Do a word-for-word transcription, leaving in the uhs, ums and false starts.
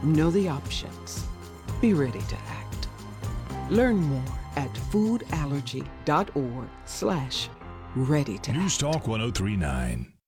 Know the options. Be ready to act. Learn more at food allergy dot org slash ready to act. News Talk one oh three point nine.